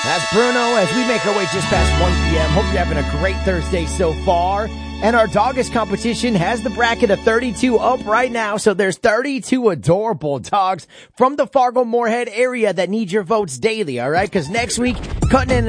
That's Bruno as we make our way just past 1 p.m. Hope you're having a great Thursday so far. And our Doggist competition has the bracket of 32 up right now. So there's 32 adorable dogs from the Fargo-Moorhead area that need your votes daily, all right? Because next week, cutting in